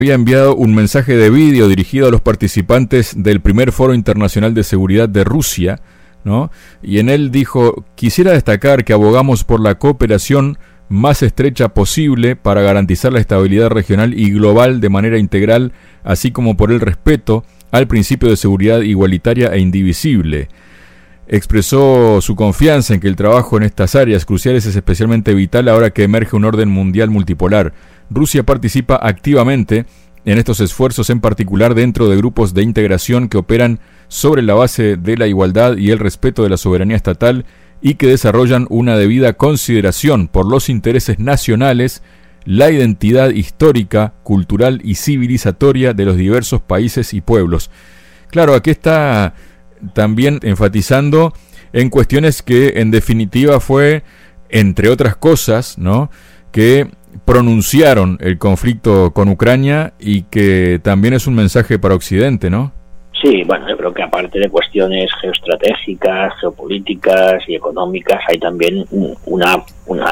había enviado un mensaje de vídeo dirigido a los participantes del primer Foro Internacional de Seguridad de Rusia, ¿no? Y en él dijo: quisiera destacar que abogamos por la cooperación más estrecha posible para garantizar la estabilidad regional y global de manera integral, así como por el respeto al principio de seguridad igualitaria e indivisible. Expresó su confianza en que el trabajo en estas áreas cruciales es especialmente vital ahora que emerge un orden mundial multipolar. Rusia participa activamente en estos esfuerzos, en particular dentro de grupos de integración que operan sobre la base de la igualdad y el respeto de la soberanía estatal y que desarrollan una debida consideración por los intereses nacionales, la identidad histórica, cultural y civilizatoria de los diversos países y pueblos. Claro, aquí está también enfatizando en cuestiones que en definitiva fue, entre otras cosas, ¿no?, que pronunciaron el conflicto con Ucrania y que también es un mensaje para Occidente, ¿no? Sí, bueno, yo creo que aparte de cuestiones geoestratégicas, geopolíticas y económicas, hay también una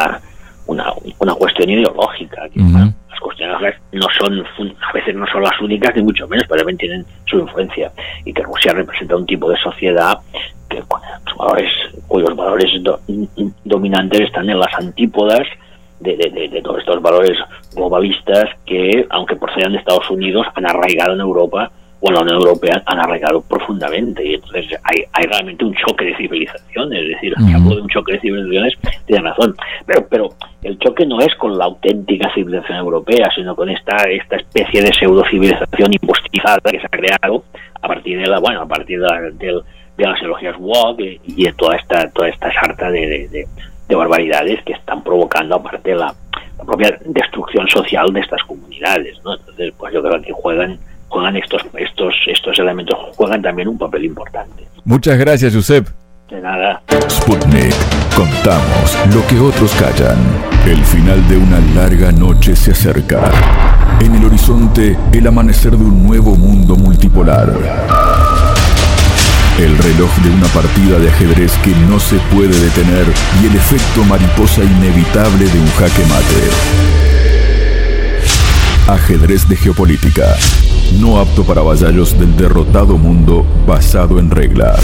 cuestión ideológica. Que, bueno, las cuestiones no son, a veces no son las únicas, ni mucho menos, pero también tienen su influencia. Y que Rusia representa un tipo de sociedad que, cuyos valores dominantes están en las antípodas de todos estos valores globalistas que, aunque procedan de Estados Unidos, han arraigado en Europa o en la Unión Europea, han arraigado profundamente, y entonces hay realmente un choque de civilizaciones. Es decir, si hablo de un choque de civilizaciones, tiene razón, pero el choque no es con la auténtica civilización europea, sino con esta especie de pseudo civilización impostizada que se ha creado a partir de las ideologías woke y de toda esta sarta de barbaridades que están provocando, aparte, la propia destrucción social de estas comunidades, ¿no? Entonces, pues yo creo que juegan estos elementos, juegan también un papel importante. Muchas gracias, Josep. De nada. Sputnik. Contamos lo que otros callan. El final de una larga noche se acerca. En el horizonte, el amanecer de un nuevo mundo multipolar. El reloj de una partida de ajedrez que no se puede detener y el efecto mariposa inevitable de un jaque mate. Ajedrez de geopolítica. No apto para vasallos del derrotado mundo basado en reglas.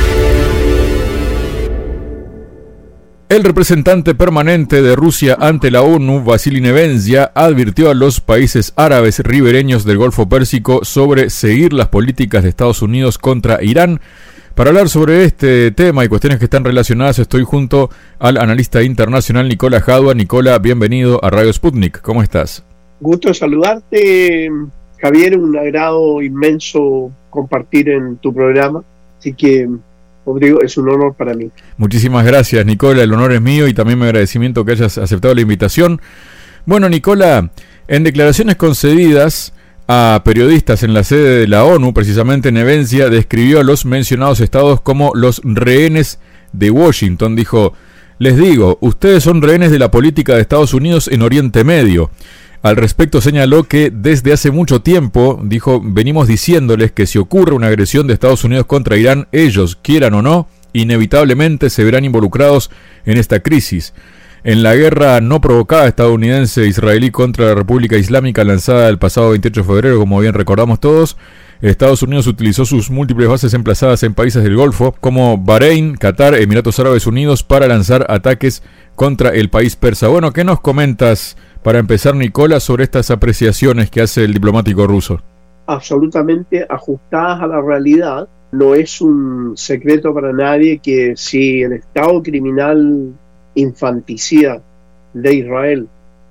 El representante permanente de Rusia ante la ONU, Vasily Nevencia, advirtió a los países árabes ribereños del Golfo Pérsico sobre seguir las políticas de Estados Unidos contra Irán. Para hablar sobre este tema y cuestiones que están relacionadas, estoy junto al analista internacional Nicola Jadua. Nicola, bienvenido a Radio Sputnik. ¿Cómo estás? Gusto saludarte, Javier. Un agrado inmenso compartir en tu programa. Así que, Rodrigo, es un honor para mí. Muchísimas gracias, Nicola. El honor es mío y también mi agradecimiento que hayas aceptado la invitación. Bueno, Nicola, en declaraciones concedidas a periodistas en la sede de la ONU, precisamente Nevencia describió a los mencionados estados como los rehenes de Washington. Dijo: les digo, ustedes son rehenes de la política de Estados Unidos en Oriente Medio. Al respecto señaló que desde hace mucho tiempo, dijo, venimos diciéndoles que si ocurre una agresión de Estados Unidos contra Irán, ellos, quieran o no, inevitablemente se verán involucrados en esta crisis. En la guerra no provocada estadounidense-israelí contra la República Islámica lanzada el pasado 28 de febrero, como bien recordamos todos, Estados Unidos utilizó sus múltiples bases emplazadas en países del Golfo, como Bahrein, Qatar, Emiratos Árabes Unidos, para lanzar ataques contra el país persa. Bueno, ¿qué nos comentas, para empezar, Nicola, sobre estas apreciaciones que hace el diplomático ruso? Absolutamente ajustadas a la realidad. No es un secreto para nadie que si el Estado criminal infanticida de Israel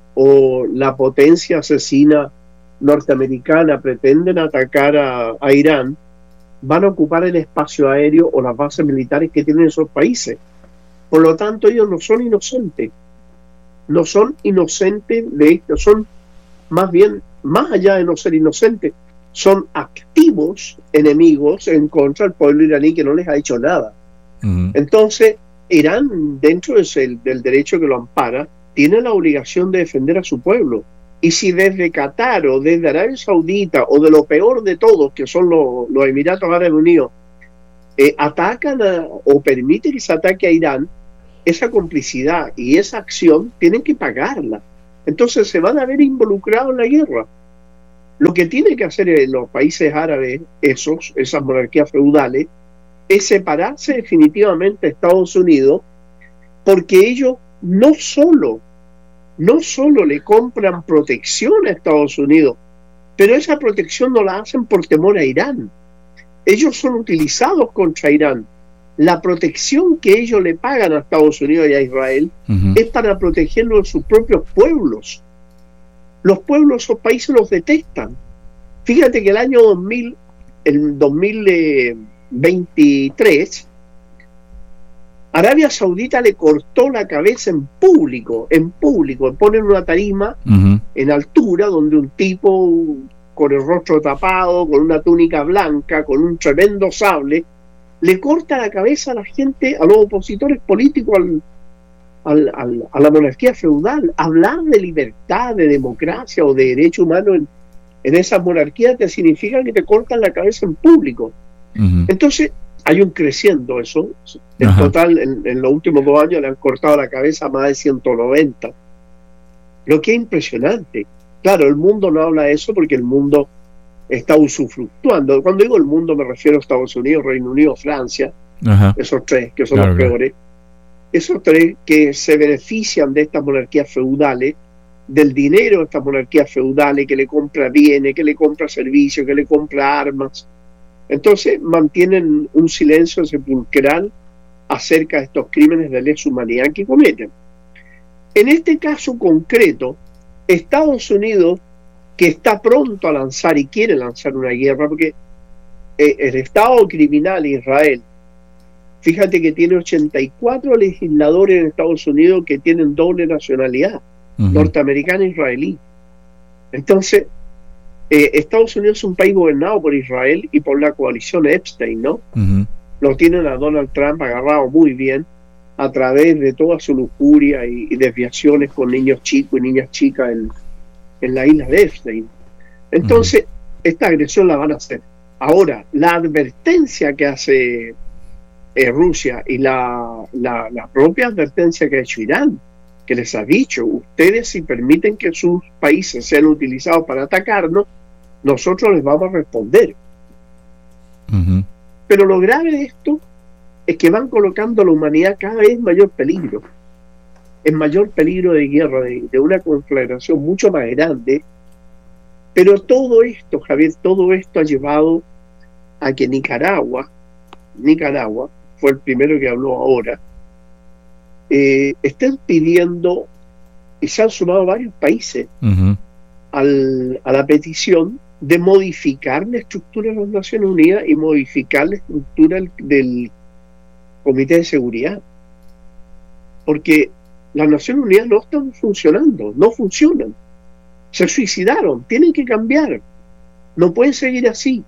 o la potencia asesina norteamericana pretenden atacar a Irán, van a ocupar el espacio aéreo o las bases militares que tienen esos países. Por lo tanto, ellos no son inocentes. No son inocentes de esto, son más bien, más allá de no ser inocentes, son activos enemigos en contra del pueblo iraní que no les ha hecho nada. Entonces, Irán, dentro del derecho que lo ampara, tiene la obligación de defender a su pueblo. Y si desde Qatar o desde Arabia Saudita o de lo peor de todos, que son los Emiratos Árabes Unidos, atacan o permiten que se ataque a Irán, esa complicidad y esa acción tienen que pagarla. Entonces se van a ver involucrados en la guerra. Lo que tienen que hacer en los países árabes, esas monarquías feudales, es separarse definitivamente de Estados Unidos, porque ellos no solo le compran protección a Estados Unidos, pero esa protección no la hacen por temor a Irán. Ellos son utilizados contra Irán. La protección que ellos le pagan a Estados Unidos y a Israel es para protegerlo de sus propios pueblos. Los pueblos de esos países los detestan. Fíjate que el 2023, Arabia Saudita le cortó la cabeza en público, ponen una tarima en altura donde un tipo con el rostro tapado, con una túnica blanca, con un tremendo sable, le corta la cabeza a la gente, a los opositores políticos a la monarquía feudal. Hablar de libertad, de democracia o de derecho humano en esas monarquías te significa que te cortan la cabeza en público. Entonces hay un creciendo eso. En total, en los últimos 2 años le han cortado la cabeza a más de 190, lo que es impresionante. Claro, el mundo no habla de eso porque el mundo está usufructuando. Cuando digo el mundo me refiero a Estados Unidos, Reino Unido, Francia, esos 3 que son los peores. Esos 3 que se benefician de estas monarquías feudales, del dinero de estas monarquías feudales, que le compra bienes, que le compra servicios, que le compra armas. Entonces mantienen un silencio sepulcral acerca de estos crímenes de lesa humanidad que cometen. En este caso concreto, Estados Unidos, que está pronto a lanzar y quiere lanzar una guerra, porque el Estado criminal Israel, fíjate que tiene 84 legisladores en Estados Unidos que tienen doble nacionalidad, norteamericana e israelí. Entonces, Estados Unidos es un país gobernado por Israel y por la coalición Epstein, ¿no? Lo tienen a Donald Trump agarrado muy bien a través de toda su lujuria y desviaciones con niños chicos y niñas chicas en la isla de Epstein. Entonces, esta agresión la van a hacer. Ahora, la advertencia que hace Rusia y la propia advertencia que ha hecho Irán, que les ha dicho, ustedes si permiten que sus países sean utilizados para atacarnos, nosotros les vamos a responder. Pero lo grave de esto es que van colocando a la humanidad cada vez en mayor peligro, de guerra, de una conflagración mucho más grande. Pero todo esto, Javier, ha llevado a que Nicaragua fue el primero que habló ahora, estén pidiendo, y se han sumado varios países a la petición de modificar la estructura de las Naciones Unidas y modificar la estructura del Comité de Seguridad, porque las Naciones Unidas no están funcionando, no funcionan, se suicidaron, tienen que cambiar, no pueden seguir así.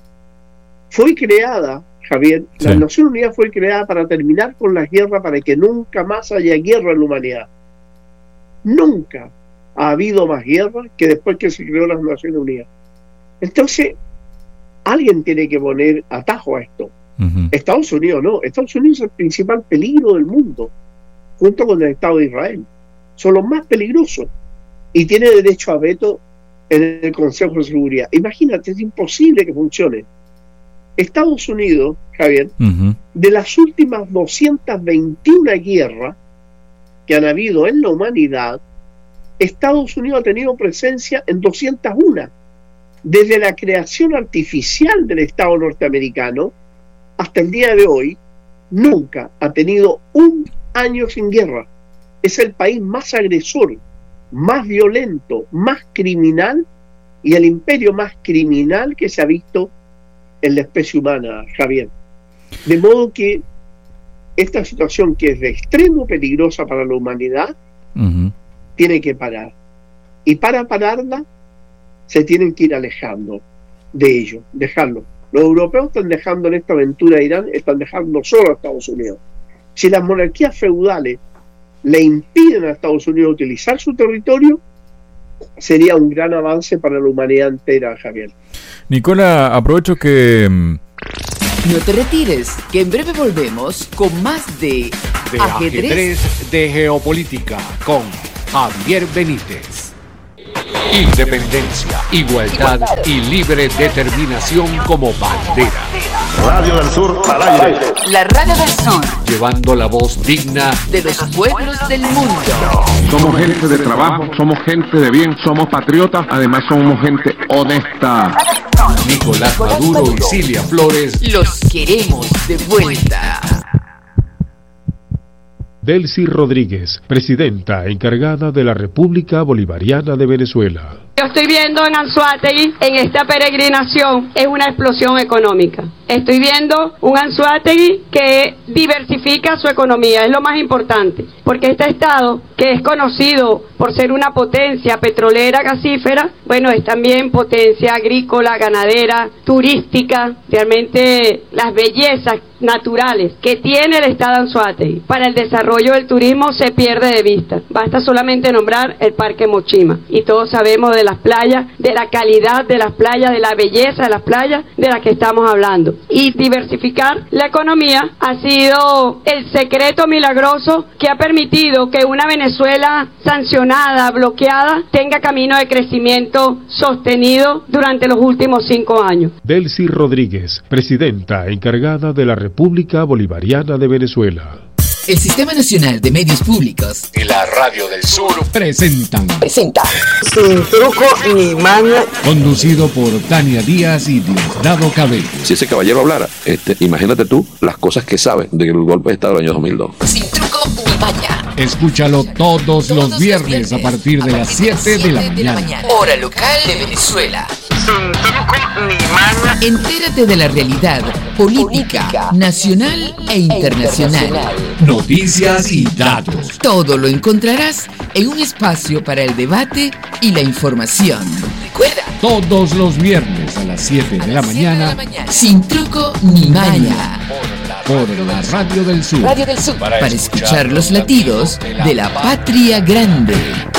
Fue creada, Javier, la Nación Unida fue creada para terminar con la guerra, para que nunca más haya guerra en la humanidad. Nunca ha habido más guerra que después que se creó las Naciones Unidas. Entonces, alguien tiene que poner atajo a esto. Estados Unidos no. Estados Unidos es el principal peligro del mundo, junto con el Estado de Israel. Son los más peligrosos y tiene derecho a veto en el Consejo de Seguridad. Imagínate, es imposible que funcione. Estados Unidos, Javier, de las últimas 221 guerras que han habido en la humanidad, Estados Unidos ha tenido presencia en 201. Desde la creación artificial del Estado norteamericano hasta el día de hoy, nunca ha tenido un año sin guerra. Es el país más agresor, más violento, más criminal y el imperio más criminal que se ha visto en la especie humana, Javier. De modo que esta situación, que es de extremo peligrosa para la humanidad, tiene que parar. Y para pararla, se tienen que ir alejando de ello, dejarlo. Los europeos están dejando en esta aventura de Irán, están dejando solo a Estados Unidos. Si las monarquías feudales le impiden a Estados Unidos utilizar su territorio, sería un gran avance para la humanidad entera, Javier. Nicola, aprovecho que... No te retires, que en breve volvemos con más de Ajedrez de Geopolítica con Javier Benítez. Independencia, igualdad y libre determinación como bandera. Radio del Sur al aire. La Radio del Sur, Llevando la voz digna de los pueblos del mundo. Somos gente de trabajo, somos gente de bien, somos patriotas, además somos gente honesta. Nicolás Maduro y Cilia Flores. Los queremos de vuelta. Delcy Rodríguez, presidenta encargada de la República Bolivariana de Venezuela. Yo estoy viendo en Anzoátegui, en esta peregrinación, es una explosión económica. Estoy viendo un Anzoátegui que diversifica su economía, es lo más importante, porque este estado, que es conocido por ser una potencia petrolera, gasífera, bueno, es también potencia agrícola, ganadera, turística, realmente las bellezas naturales que tiene el estado de Anzoátegui para el desarrollo del turismo se pierde de vista. Basta solamente nombrar el Parque Mochima y todos sabemos de las playas, de la calidad de las playas, de la belleza de las playas de las que estamos hablando. Y diversificar la economía ha sido el secreto milagroso que ha permitido que una Venezuela sancionada, bloqueada, tenga camino de crecimiento sostenido durante los últimos 5 años. Delcy Rodríguez, presidenta encargada de la República Bolivariana de Venezuela. El Sistema Nacional de Medios Públicos Y la Radio del Sur presenta Sin truco ni maña. Conducido por Tania Díaz y Diosdado Cabello. Si ese caballero hablara, imagínate tú las cosas que sabe del golpe de Estado del año 2002. Sin truco ni maña. Escúchalo todos los viernes a partir de las 7 de la mañana. Hora local de Venezuela. Sin truco ni maña. Entérate de la realidad política, nacional e internacional. Noticias y datos. Todo lo encontrarás en un espacio para el debate y la información. Recuerda, Todos los viernes a las 7 de la mañana. sin truco ni maña. Por la Radio del Sur. Para escuchar los latidos de la patria grande.